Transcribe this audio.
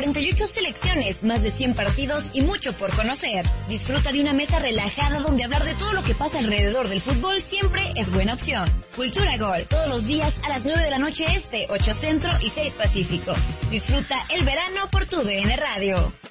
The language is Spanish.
48 selecciones, más de 100 partidos y mucho por conocer. Disfruta de una mesa relajada donde hablar de todo lo que pasa alrededor del fútbol siempre es buena opción. Cultura Gol, todos los días a las 9 de la noche este, 8 Centro y 6 Pacífico. Disfruta el verano por tu DN Radio.